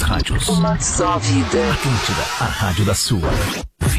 rádios. Uma só vida. Atlântida, a rádio da sua